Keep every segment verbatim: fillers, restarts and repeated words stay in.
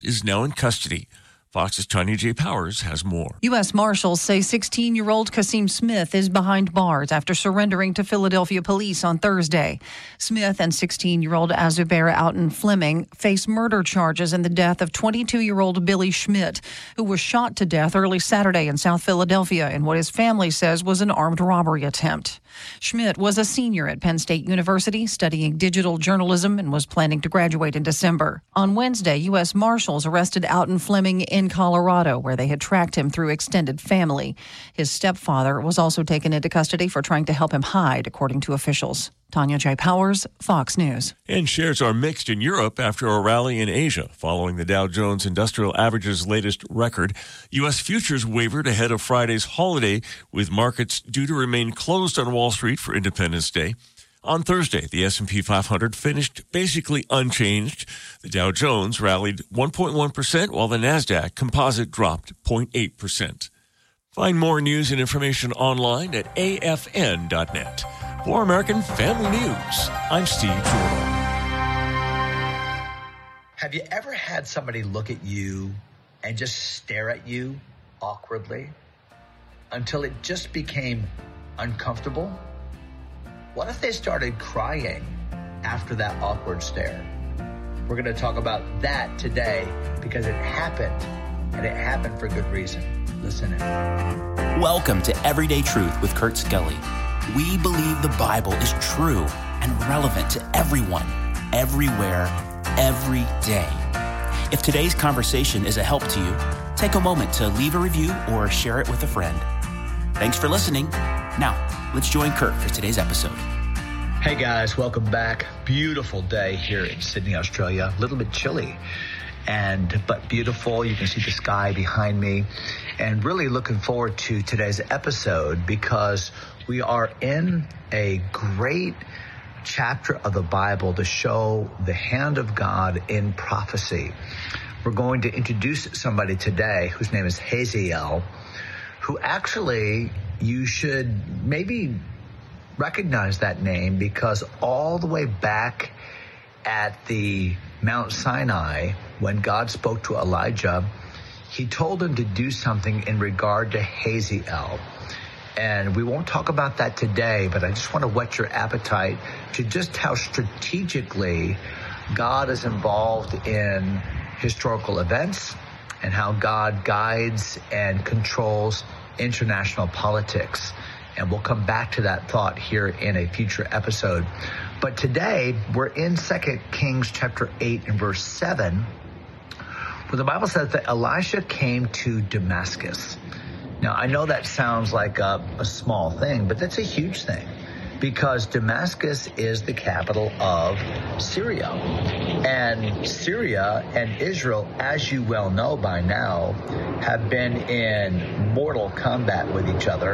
is now in custody. Fox's Tanya J. Powers has more. U S Marshals say sixteen-year-old Kasim Smith is behind bars after surrendering to Philadelphia police on Thursday. Smith and sixteen-year-old Azubair Outen Fleming face murder charges in the death of twenty-two-year-old Billy Schmidt, who was shot to death early Saturday in South Philadelphia in what his family says was an armed robbery attempt. Schmidt was a senior at Penn State University studying digital journalism and was planning to graduate in December. On Wednesday, U S Marshals arrested Outen Fleming in Colorado, where they had tracked him through extended family. His stepfather was also taken into custody for trying to help him hide, according to officials. Tanya J. Powers, Fox News. And shares are mixed in Europe after a rally in Asia following the Dow Jones Industrial Average's latest record. U S futures wavered ahead of Friday's holiday, with markets due to remain closed on Wall Street for Independence Day. On Thursday, the S and P five hundred finished basically unchanged. The Dow Jones rallied one point one percent, while the NASDAQ composite dropped zero point eight percent. Find more news and information online at A F N dot net. For American Family News, I'm Steve Jordan. Have you ever had somebody look at you and just stare at you awkwardly until it just became uncomfortable? What if they started crying after that awkward stare? We're going to talk about that today because it happened, and it happened for good reason. Listen in. Welcome to Everyday Truth with Kurt Skelly. We believe the Bible is true and relevant to everyone, everywhere, every day. If today's conversation is a help to you, take a moment to leave a review or share it with a friend. Thanks for listening. Now, let's join Kurt for today's episode. Hey guys, welcome back. Beautiful day here in Sydney, Australia. A little bit chilly, and but beautiful. You can see the sky behind me, and really looking forward to today's episode because we are in a great chapter of the Bible to show the hand of God in prophecy. We're going to introduce somebody today whose name is Hazael, who actually you should maybe recognize that name because all the way back at the Mount Sinai, when God spoke to Elijah, he told him to do something in regard to Hazael. And we won't talk about that today, but I just want to whet your appetite to just how strategically God is involved in historical events and how God guides and controls international politics. And we'll come back to that thought here in a future episode. But today, we're in Second Kings chapter eight and verse seven, where the Bible says that Elisha came to Damascus. Now, I know that sounds like a, a small thing, but that's a huge thing because Damascus is the capital of Syria. And Syria and Israel, as you well know by now, have been in mortal combat with each other.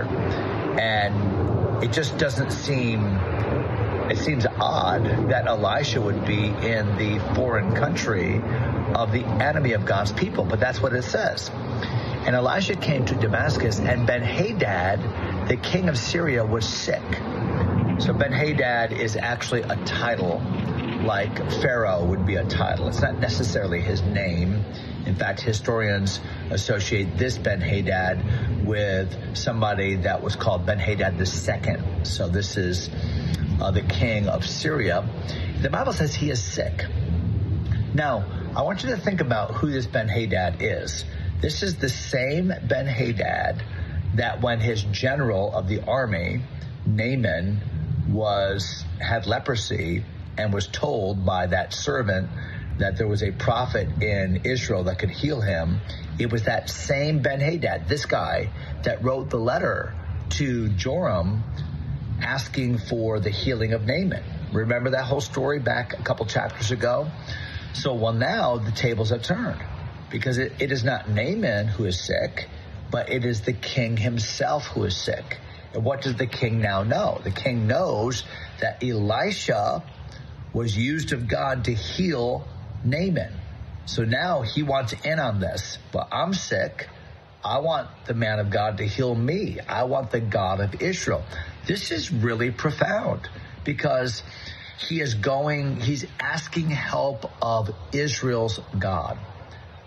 And it just doesn't seem, it seems odd that Elisha would be in the foreign country of the enemy of God's people, but that's what it says. And Elisha came to Damascus, and Ben-Hadad, the king of Syria, was sick. So Ben-Hadad is actually a title, like Pharaoh would be a title. It's not necessarily his name. In fact, historians associate this Ben-Hadad with somebody that was called Ben-Hadad the Second. So this is uh, the king of Syria. The Bible says he is sick. Now, I want you to think about who this Ben-Hadad is. This is the same Ben-Hadad that when his general of the army, Naaman, was had leprosy and was told by that servant that there was a prophet in Israel that could heal him, it was that same Ben-Hadad, this guy, that wrote the letter to Joram asking for the healing of Naaman. Remember that whole story back a couple chapters ago? So, well, now the tables have turned. Because it, it is not Naaman who is sick, but it is the king himself who is sick. And what does the king now know? The king knows that Elisha was used of God to heal Naaman. So now he wants in on this. Well, I'm sick. I want the man of God to heal me. I want the God of Israel. This is really profound because he is going, he's asking help of Israel's God.